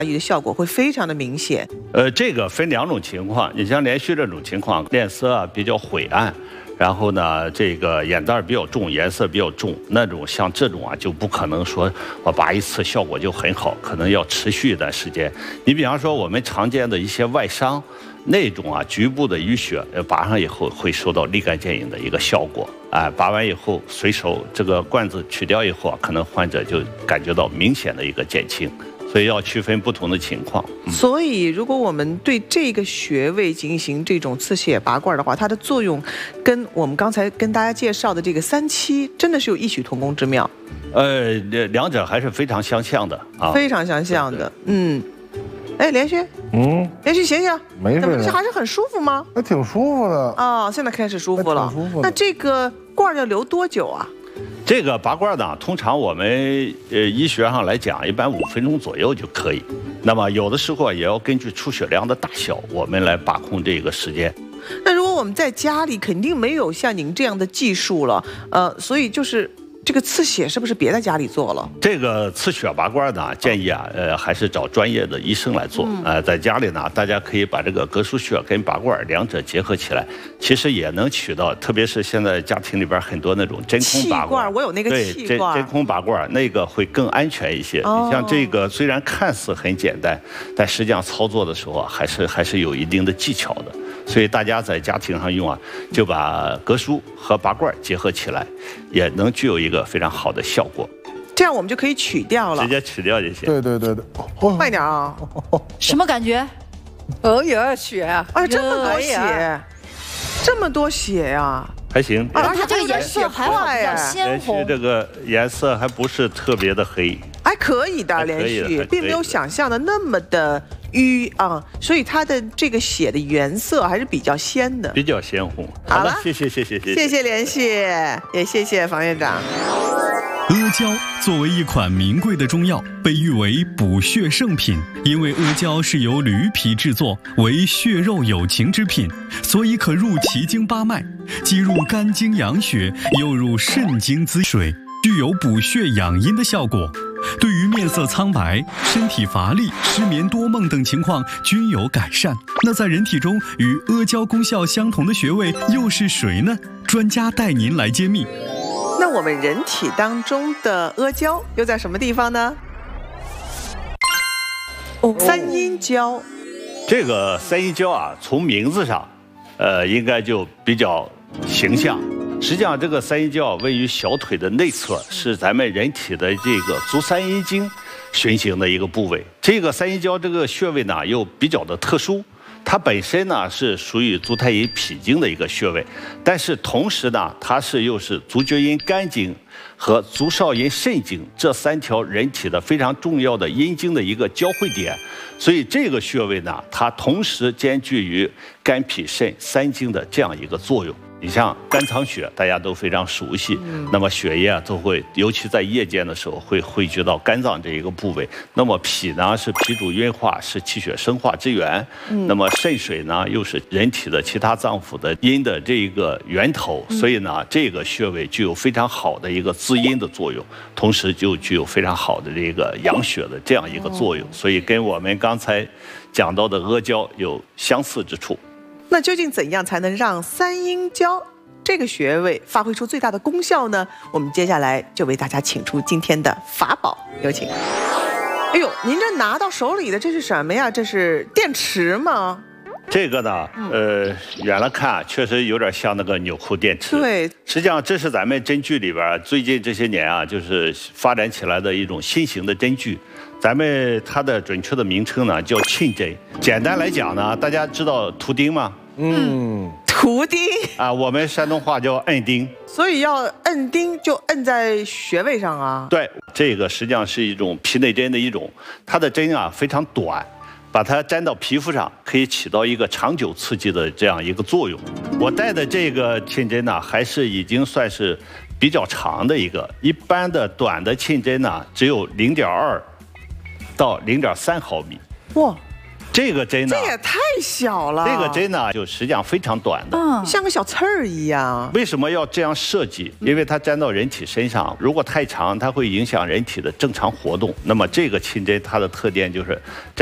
的效果会非常的明显。 这个分2种情况，你像连续这种情况，脸色啊比较晦暗。然后呢，这个眼袋比较重，颜色比较重，那种像这种啊，就不可能说我拔一次效果就很好，可能要持续一段时间。你比方说我们常见的一些外伤，那种啊局部的淤血，拔上以后会受到立竿见影的一个效果。拔完以后随手这个罐子取掉以后啊，可能患者就感觉到明显的一个减轻。所以要区分不同的情况。 所以，如果我们对这个穴位进行这种刺血拔罐的话，它的作用跟我们刚才跟大家介绍的这个3七真的是有异曲同工之妙。 两者还是非常相像的啊， 非常相像的。连续，连续醒醒， 没事， 这还是很舒服吗？ 还挺舒服的哦，现在开始舒服了。那这个罐要留多久啊？ 这个拔罐呢，通常我们医学上来讲，一般5分钟左右就可以。那么有的时候也要根据出血量的大小，我们来把控这个时间。 那如果我们在家里，肯定没有像您这样的技术了，所以就是这个刺血是不是别在家里做了？ 这个刺血拔罐呢，建议啊，还是找专业的医生来做。在家里呢，大家可以把这个膈腧穴跟拔罐2者结合起来，其实也能起到，特别是现在家庭里边很多那种真空拔罐， 我有那个气罐， 真空拔罐那个会更安全一些。你像这个虽然看似很简单，但实际上操作的时候啊，还是有一定的技巧的。所以大家在家庭上用啊，就把膈腧和拔罐结合起来，也能具有一个非常好的效果。 这样我们就可以取掉了， 直接取掉就行。 对， 慢点啊！ 什么感觉？ 呀，血啊！ 这么多血，这么多血呀！ 还行， 它这个颜色还好，比较鲜红。 这个颜色还不是特别的黑， 还可以的，连续并没有想象的那么的淤啊，所以它的这个血的原色还是比较鲜的， 比较鲜红。 好了， 谢谢连续，也谢谢房院长。 阿胶作为一款名贵的中药，被誉为补血圣品。因为阿胶是由驴皮制作，为血肉有情之品，所以可入奇经八脉，既入肝经养血，又入肾经滋水，具有补血养阴的效果。对于面色苍白、身体乏力、失眠多梦等情况均有改善。那在人体中与阿胶功效相同的穴位又是谁呢？专家带您来揭秘。 那我们人体当中的阿胶又在什么地方呢？3阴交。 这个3阴交啊，从名字上，应该就比较形象。实际上，这个3阴交位于小腿的内侧，是咱们人体的这个足3阴经循行的一个部位。这个3阴交这个穴位呢，又比较的特殊。它本身呢是属于足太阴脾经的一个穴位，但是同时呢，它又是足厥阴肝经和足少阴肾经这3条人体的非常重要的阴经的一个交汇点，所以这个穴位呢，它同时兼具于肝脾肾3经的这样一个作用。你像肝藏血，大家都非常熟悉，那么血液都会，尤其在夜间的时候会汇聚到肝脏这一个部位。那么脾呢是脾主运化，是气血生化之源。那么肾水呢又是人体的其他脏腑的阴的这一个源头，所以呢这个穴位具有非常好的一个滋阴的作用，同时就具有非常好的这个养血的这样一个作用，所以跟我们刚才讲到的阿胶有相似之处。 那究竟怎样才能让3阴交这个穴位发挥出最大的功效呢？我们接下来就为大家请出今天的法宝，有请。哎呦，您这拿到手里的这是什么呀？这是电池吗？ 这个呢，远了看确实有点像那个纽扣电池。 对， 实际上这是咱们针具里边最近这些年啊，就是发展起来的一种新型的针具。它的准确的名称呢叫沁针。简单来讲呢，大家知道图钉吗？ 图钉啊，我们山东话叫摁钉。 所以要摁钉就摁在穴位上啊。 对，这个实际上是一种皮内针的一种，它的针啊非常短，把它粘到皮肤上，可以起到一个长久刺激的这样一个作用。我带的这个沁针呢，还是已经算是比较长的一个，一般的短的沁针呢只有0.2到0.3毫米。 哇， 这个针呢， 这也太小了。 这个针呢，就实际上非常短的， 像个小刺儿一样。 为什么要这样设计？因为它粘到人体身上，如果太长，它会影响人体的正常活动。那么这个沁针它的特点就是。